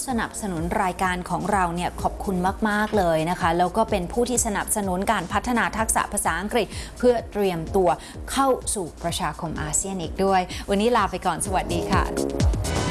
สนับสนุนรายการของเราเนี่ยขอบคุณมากๆเลยนะคะแล้วก็เป็นผู้ที่สนับสนุนการพัฒนาทักษะภาษาอังกฤษเพื่อเตรียมตัวเข้าสู่ประชาคมอาเซียนอีกด้วยวันนี้ลาไปก่อนสวัสดีค่ะ